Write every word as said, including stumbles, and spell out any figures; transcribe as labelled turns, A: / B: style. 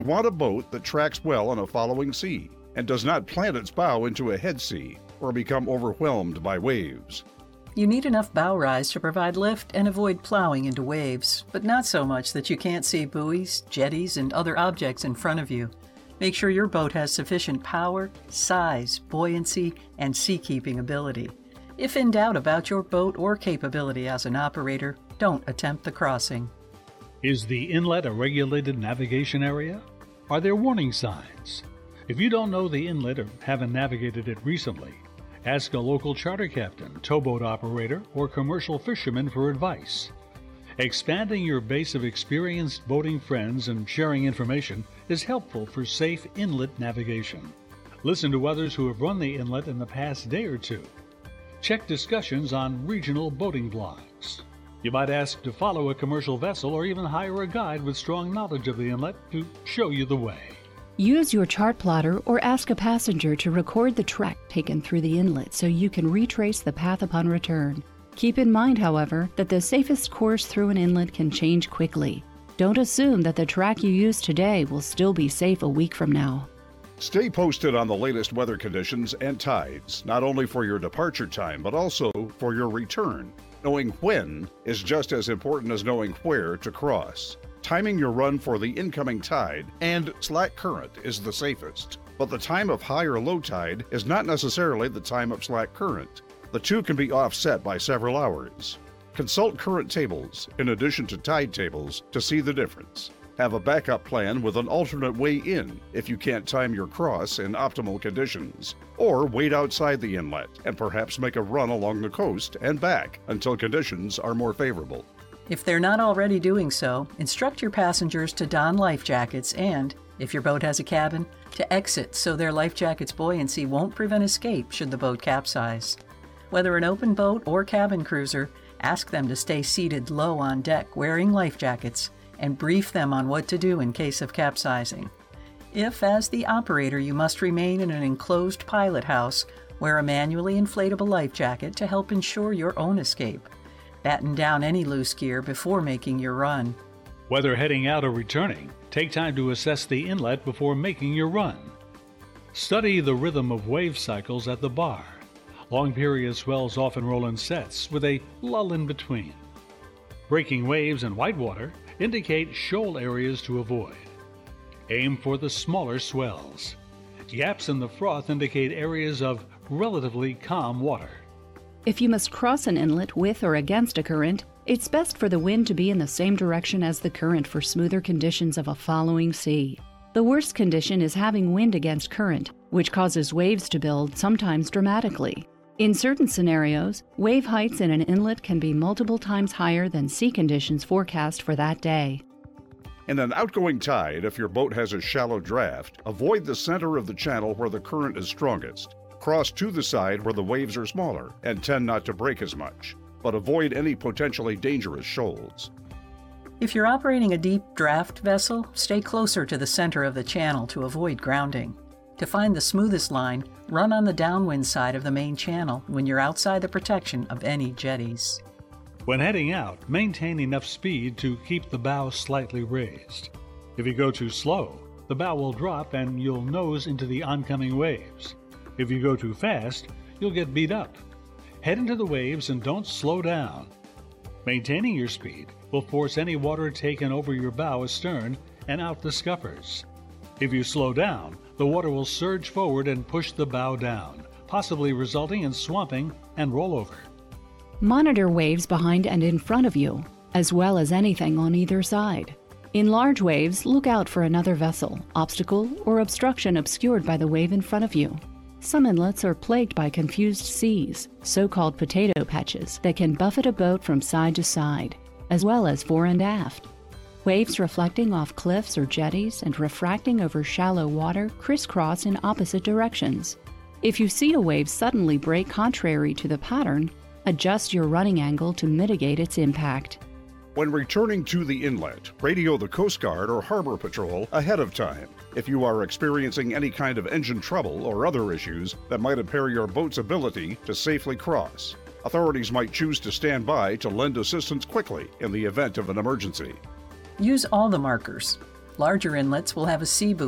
A: You want a boat that tracks well on a following sea and does not plant its bow into a head sea or become overwhelmed by waves.
B: You need enough bow rise to provide lift and avoid plowing into waves, but not so much that you can't see buoys, jetties, and other objects in front of you. Make sure your boat has sufficient power, size, buoyancy, and seakeeping ability. If in doubt about your boat or capability as an operator, don't attempt the crossing.
C: Is the inlet a regulated navigation area? Are there warning signs? If you don't know the inlet or haven't navigated it recently, ask a local charter captain, towboat operator, or commercial fisherman for advice. Expanding your base of experienced boating friends and sharing information is helpful for safe inlet navigation. Listen to others who have run the inlet in the past day or two. Check discussions on regional boating blogs. You might ask to follow a commercial vessel or even hire a guide with strong knowledge of the inlet to show you the way.
D: Use your chart plotter or ask a passenger to record the trek taken through the inlet so you can retrace the path upon return. Keep in mind, however, that the safest course through an inlet can change quickly. Don't assume that the track you use today will still be safe a week from now.
A: Stay posted on the latest weather conditions and tides, not only for your departure time, but also for your return. Knowing when is just as important as knowing where to cross. Timing your run for the incoming tide and slack current is the safest, but the time of high or low tide is not necessarily the time of slack current. The two can be offset by several hours. Consult current tables in addition to tide tables to see the difference. Have a backup plan with an alternate way in if you can't time your cross in optimal conditions, or wait outside the inlet and perhaps make a run along the coast and back until conditions are more favorable.
B: If they're not already doing so, instruct your passengers to don life jackets and, if your boat has a cabin, to exit so their life jacket's buoyancy won't prevent escape should the boat capsize. Whether an open boat or cabin cruiser, ask them to stay seated low on deck wearing life jackets and brief them on what to do in case of capsizing. If, as the operator, you must remain in an enclosed pilot house, wear a manually inflatable life jacket to help ensure your own escape. Batten down any loose gear before making your run.
C: Whether heading out or returning, take time to assess the inlet before making your run. Study the rhythm of wave cycles at the bar. Long period swells often roll in sets with a lull in between. Breaking waves and whitewater indicate shoal areas to avoid. Aim for the smaller swells. Gaps in the froth indicate areas of relatively calm water.
D: If you must cross an inlet with or against a current, it's best for the wind to be in the same direction as the current for smoother conditions of a following sea. The worst condition is having wind against current, which causes waves to build, sometimes dramatically. In certain scenarios, wave heights in an inlet can be multiple times higher than sea conditions forecast for that day.
A: In an outgoing tide, if your boat has a shallow draft, avoid the center of the channel where the current is strongest. Cross to the side where the waves are smaller and tend not to break as much, but avoid any potentially dangerous shoals.
B: If you're operating a deep draft vessel, stay closer to the center of the channel to avoid grounding. To find the smoothest line, run on the downwind side of the main channel when you're outside the protection of any jetties.
C: When heading out, maintain enough speed to keep the bow slightly raised. If you go too slow, the bow will drop and you'll nose into the oncoming waves. If you go too fast, you'll get beat up. Head into the waves and don't slow down. Maintaining your speed will force any water taken over your bow astern and out the scuppers. If you slow down, the water will surge forward and push the bow down, possibly resulting in swamping and rollover.
D: Monitor waves behind and in front of you, as well as anything on either side. In large waves, look out for another vessel, obstacle, or obstruction obscured by the wave in front of you. Some inlets are plagued by confused seas, so-called potato patches, that can buffet a boat from side to side, as well as fore and aft. Waves reflecting off cliffs or jetties and refracting over shallow water crisscross in opposite directions. If you see a wave suddenly break contrary to the pattern, adjust your running angle to mitigate its impact.
A: When returning to the inlet, radio the Coast Guard or Harbor Patrol ahead of time if you are experiencing any kind of engine trouble or other issues that might impair your boat's ability to safely cross. Authorities might choose to stand by to lend assistance quickly in the event of an emergency.
B: Use all the markers. Larger inlets will have a sea buoy